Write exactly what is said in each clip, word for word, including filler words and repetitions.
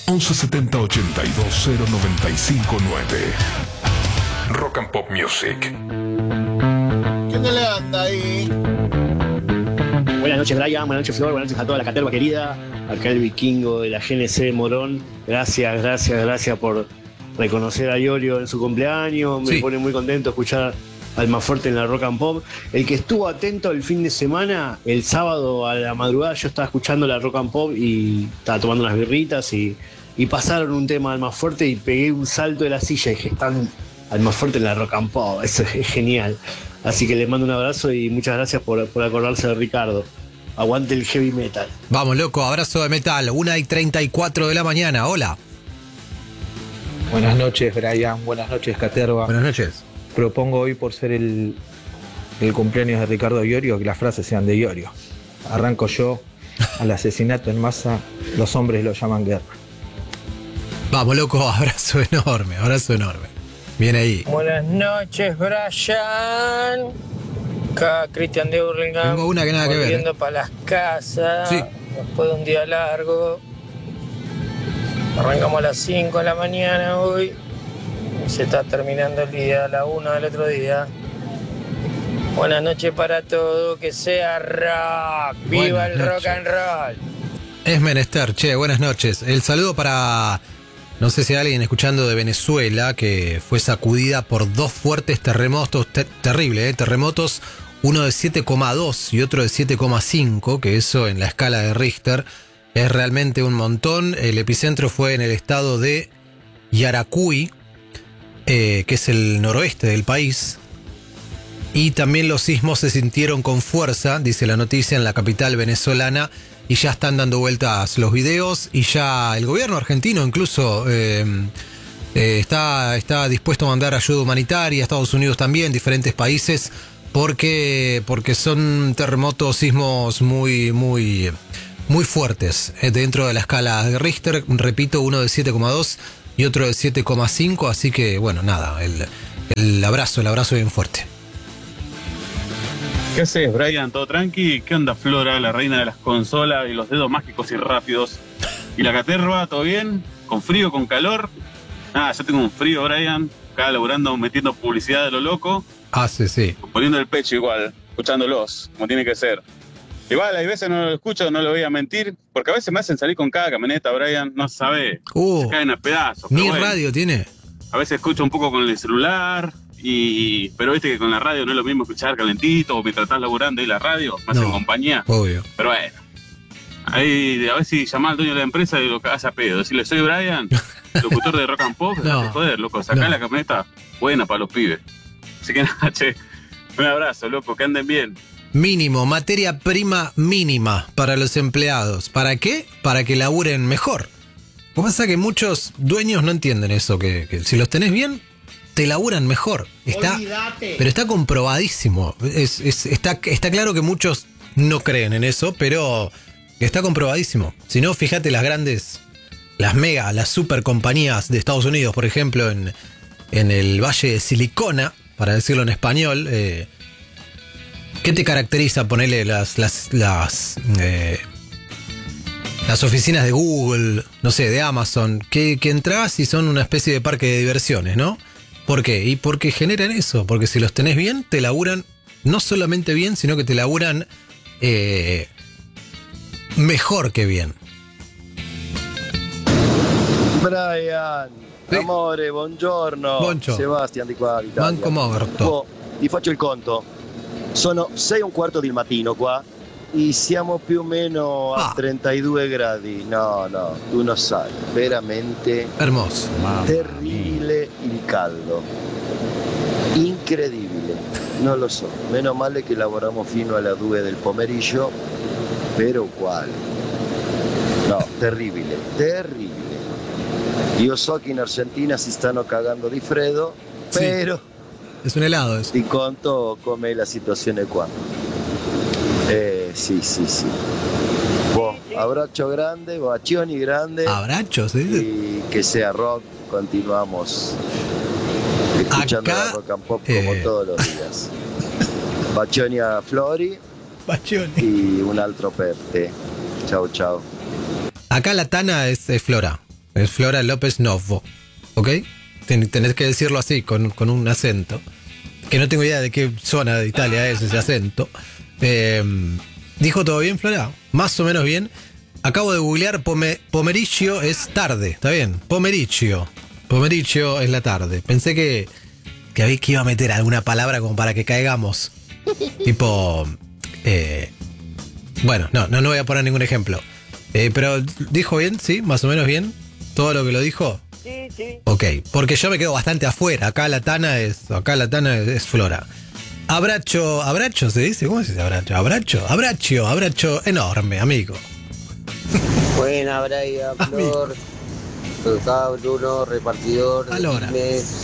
once setenta ochenta y dos cero noventa y cinco nueve. Rock and Pop Music. ¿Quién le anda ahí? Buenas noches, Brian. Buenas noches, Flor. Buenas noches a toda la caterva querida. Acá el vikingo de la G N C de Morón. Gracias, gracias, gracias por reconocer a Iorio en su cumpleaños. Me Sí. pone muy contento escuchar al más fuerte en la Rock and Pop. El que estuvo atento el fin de semana, el sábado a la madrugada, yo estaba escuchando la Rock and Pop y estaba tomando unas birritas y, y pasaron un tema al más fuerte y pegué un salto de la silla y dije, están al más fuerte en la Rock and Pop. Eso es genial. Así que les mando un abrazo y muchas gracias por, por acordarse de Ricardo. Aguante el heavy metal. Vamos, loco, abrazo de metal. una y treinta y cuatro de la mañana. Hola. Buenas noches, Brian. Buenas noches, Caterva. Buenas noches. Propongo hoy, por ser el, el cumpleaños de Ricardo Iorio, que las frases sean de Iorio. Arranco yo. Al asesinato en masa, los hombres lo llaman guerra. Vamos, loco, abrazo enorme, abrazo enorme. Viene ahí. Buenas noches, Brian. Acá Cristian de Hurlingham. Tengo una que nada que ver, Volviendo ¿eh? para las casas. Sí. Después de un día largo. Arrancamos a las cinco de la mañana hoy. Y se está terminando el día a la una del otro día. Buenas noches para todos. Que sea rock. ¡Viva Buenas el noches. rock and roll! Es menester, che, buenas noches. El saludo para, no sé si hay alguien escuchando de Venezuela, que fue sacudida por dos fuertes terremotos, ter- terrible, eh, terremotos, uno de siete coma dos y otro de siete coma cinco, que eso en la escala de Richter es realmente un montón. El epicentro fue en el estado de Yaracuy, eh, que es el noroeste del país. Y también los sismos se sintieron con fuerza, dice la noticia, en la capital venezolana. Y ya están dando vueltas los videos y ya el gobierno argentino incluso eh, eh, está, está dispuesto a mandar ayuda humanitaria, Estados Unidos también, diferentes países, porque, porque son terremotos, sismos muy, muy, muy fuertes eh, dentro de la escala de Richter. Repito, uno de siete coma dos y otro de siete coma cinco, así que bueno, nada, el, el abrazo, el abrazo bien fuerte. ¿Qué haces, Brian? ¿Todo tranqui? ¿Qué onda, Flora, la reina de las consolas y los dedos mágicos y rápidos? ¿Y la caterva? ¿Todo bien? ¿Con frío, con calor? Nada, yo tengo un frío, Brian. Acá laburando, metiendo publicidad de lo loco. Ah, sí, sí. Poniendo el pecho igual, escuchándolos, como tiene que ser. Igual, hay veces no lo escucho, no lo voy a mentir, porque a veces me hacen salir con cada camioneta, Brian, no sabe. Uh, Se caen a pedazos. Ni pero bueno, radio tiene. a veces escucho un poco con el celular. Y, pero viste que con la radio no es lo mismo escuchar calentito o mientras estás laburando y la radio, más No. en compañía. Obvio. Pero bueno, ahí a ver si llamás al dueño de la empresa y lo cagás a pedo. Decirle, soy Brian, locutor de Rock and Pop. No. Dejate joder, loco, sacá No. la camioneta buena para los pibes. Así que nada, che, un abrazo, loco, que anden bien. Mínimo, materia prima mínima para los empleados. ¿Para qué? Para que laburen mejor. Lo que pasa es que muchos dueños no entienden eso, que, que si los tenés bien, te laburan mejor. Está, Olvídate. pero está comprobadísimo. Es, es- está, está claro que muchos no creen en eso, pero está comprobadísimo. Si no, fíjate las grandes, las mega, las super compañías de Estados Unidos, por ejemplo, en, en el Valle de Silicona, para decirlo en español. Eh, ¿Qué te caracteriza? Ponerle las, las, las, eh, las oficinas de Google, no sé, de Amazon, que, que entras y son una especie de parque de diversiones, ¿no? ¿Por qué? Y porque generan eso, porque si los tenés bien, te laburan no solamente bien, sino que te laburan eh, mejor que bien. Brian, Sì. amore, buongiorno. Buongiorno. Sebastian di qua d'Italia. Manco morto. Oh, ti faccio il conto. Sono sei e un quarto del mattino qua e siamo più o meno a Ah. trentadue gradi. No, no, tu non sai, veramente Hermoso. terribile il caldo. Incredibile. Non lo so, meno male che lavoriamo fino alle due del pomeriggio, però uguale. No, terribile, terribile. Io so che in Argentina si stanno cagando di freddo, Sì. però Es un helado eso. ti conto com'è la situazione qua. Eh, sì, sì, sì. Boh, abbraccio grande, bacioni grande Abrachos, ¿eh? y que sea rock, continuamos escuchando Acá, la rock and pop como eh. todos los días. Bacioni a Flori Bachioni. y un altro per te. Ciao, ciao. Acá la Tana es, es Flora. Es Flora López Novo. ¿Ok? Ten- tenés que decirlo así, con, con un acento. Que no tengo idea de qué zona de Italia es ese acento. Eh, ¿Dijo todo bien, Flora? Más o menos bien. Acabo de googlear, pome, pomeriggio es tarde, ¿está bien? Pomeriggio. Pomeriggio es la tarde. Pensé que, que, había, que iba a meter alguna palabra como para que caigamos. Tipo... Eh, bueno, no, no, no voy a poner ningún ejemplo. Eh, pero dijo bien, sí, más o menos bien. Todo lo que lo dijo. Sí, sí. Ok, porque yo me quedo bastante afuera. Acá la Tana es, acá la Tana es, es Flora. Abracho, abracho se dice, ¿cómo se dice abracho? Abracho, abracho, abracho enorme, amigo. Buena, Brian, Flor. Acá Bruno, repartidor de Alora. Quilmes.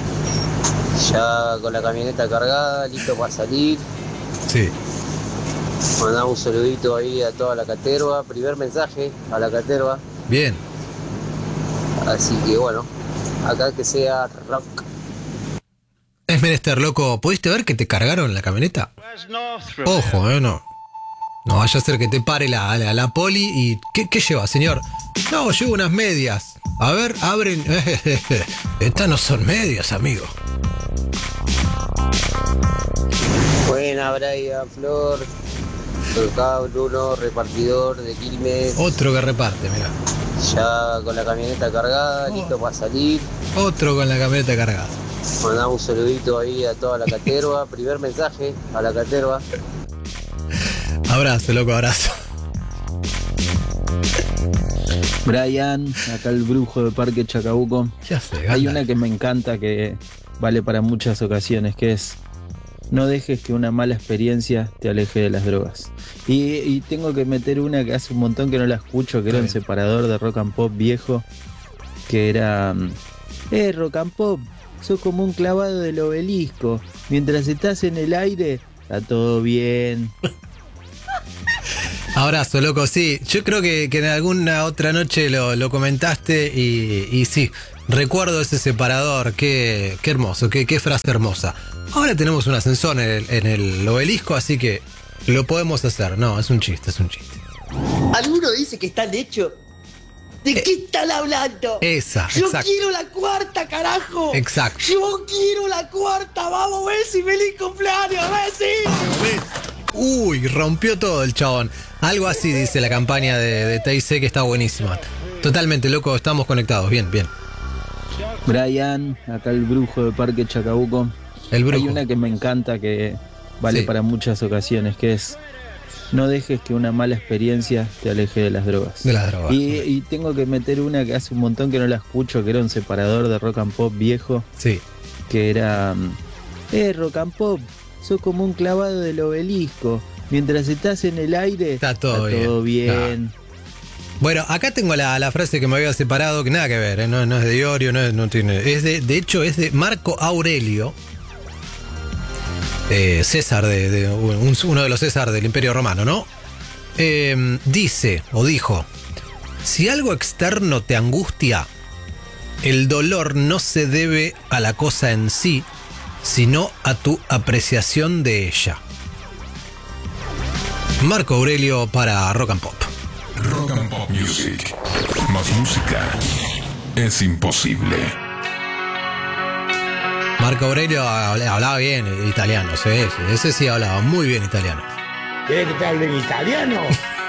Ya con la camioneta cargada, listo para salir. Sí. Mandamos un saludito ahí a toda la caterva. Primer mensaje a la caterva. Bien. Así que bueno, acá que sea rock. Es menester, loco. ¿Pudiste ver que te cargaron la camioneta? Ojo, eh, no. No vaya a ser que te pare la, la, la poli y... ¿Qué, qué lleva, señor? No, llevo unas medias. A ver, abren... Estas no son medias, amigo. Buena, Brian, Flor. Acá Bruno, repartidor de Quilmes. Otro que reparte, mira. Ya con la camioneta cargada, listo para salir. Otro con la camioneta cargada. Mandamos un saludito ahí a toda la caterva. Primer mensaje a la caterva. Abrazo, loco, abrazo. Brian, acá el brujo de Parque Chacabuco. Ya sé, Hay Gandalf. una que me encanta que vale para muchas ocasiones, que es: no dejes que una mala experiencia te aleje de las drogas. Y, y tengo que meter una que hace un montón que no la escucho, que era un separador de rock and pop viejo, que era... Eh, rock and pop, sos como un clavado del obelisco. Mientras estás en el aire, está todo bien. Abrazo, loco, sí. Yo creo que, que en alguna otra noche lo, lo comentaste y, y sí, recuerdo ese separador. Qué, qué hermoso, qué, qué frase hermosa. Ahora tenemos un ascensor en el, en el obelisco, así que lo podemos hacer. No, es un chiste, es un chiste. ¿Alguno dice que están hechos? ¿De Eh, qué están hablando? Esa, Yo exacto. quiero la cuarta, carajo. Exacto. Yo quiero la cuarta. Vamos, Bessi, feliz cumpleaños, Bessi. Uy, rompió todo el chabón. Algo así dice la campaña de, de T I C, que está buenísima. Totalmente, loco, estamos conectados. Bien, bien. Brian, acá el brujo de Parque Chacabuco. El brujo. Hay una que me encanta que vale Sí. para muchas ocasiones, que es: no dejes que una mala experiencia te aleje de las drogas. De las drogas. Y, y tengo que meter una que hace un montón que no la escucho, que era un separador de rock and pop viejo, Sí. que era... Eh, rock and pop, sos como un clavado del obelisco. Mientras estás en el aire, Está todo bien. todo bien. Bueno, acá tengo la, la frase que me había separado, que nada que ver, ¿eh? no, no es de Iorio, no, es, no tiene. Es de, de hecho, es de Marco Aurelio, eh, César, de, de un- uno de los César del Imperio Romano, ¿no? Eh, dice, o dijo: si algo externo te angustia, el dolor no se debe a la cosa en sí, sino a tu apreciación de ella. Marco Aurelio para Rock and Pop. Rock and Pop Music. Más música es imposible. Marco Aurelio habla- hablaba bien italiano, sí, sí, ese sí hablaba muy bien italiano. ¿Quieres que te hable en italiano?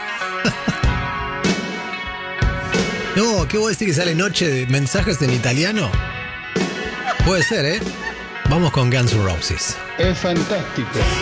No, ¿qué vos decís que sale noche de mensajes en italiano? Puede ser, ¿eh? Vamos con Guns N' Roses. Es fantástico.